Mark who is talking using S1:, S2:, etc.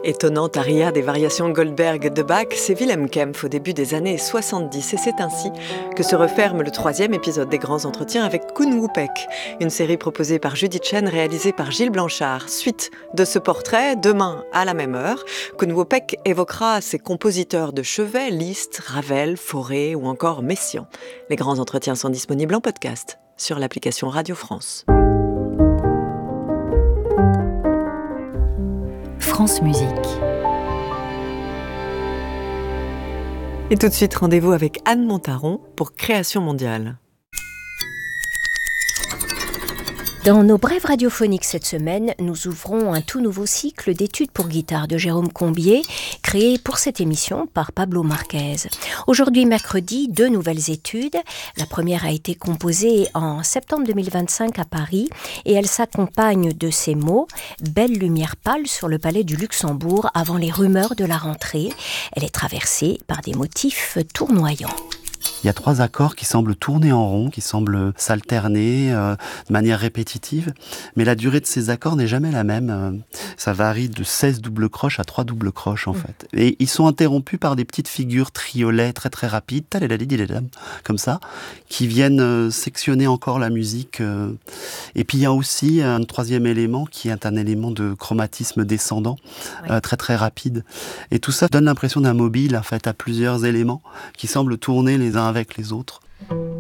S1: Étonnante aria des variations Goldberg de Bach, c'est Wilhelm Kempff au début des années 70 et c'est ainsi que se referme le 3e épisode des Grands Entretiens avec Koen Woepek, une série proposée par Judith Chen, réalisée par Gilles Blanchard. Suite de ce portrait, demain à la même heure, Koen Woepek évoquera ses compositeurs de chevet, Liszt, Ravel, Fauré ou encore Messiaen. Les Grands Entretiens sont disponibles en podcast sur l'application Radio France.
S2: France Musique.
S1: Et tout de suite, rendez-vous avec Anne Montaron pour Création mondiale.
S2: Dans nos brèves radiophoniques cette semaine, nous ouvrons un tout nouveau cycle d'études pour guitare de Jérôme Combier, créé pour cette émission par Pablo Marquez. Aujourd'hui, mercredi, 2 nouvelles études. La première a été composée en septembre 2025 à Paris et elle s'accompagne de ces mots « Belle lumière pâle sur le palais du Luxembourg avant les rumeurs de la rentrée ». Elle est traversée par des motifs tournoyants.
S3: Il y a 3 accords qui semblent tourner en rond, qui semblent s'alterner de manière répétitive, mais la durée de ces accords n'est jamais la même. Ça varie de 16 doubles croches à 3 doubles croches en fait. Et ils sont interrompus par des petites figures triolets très très rapides, comme ça, qui viennent sectionner encore la musique. Et puis il y a aussi un 3e élément qui est un élément de chromatisme descendant, très très rapide. Et tout ça donne l'impression d'un mobile en fait à plusieurs éléments qui semblent tourner les uns avec les autres.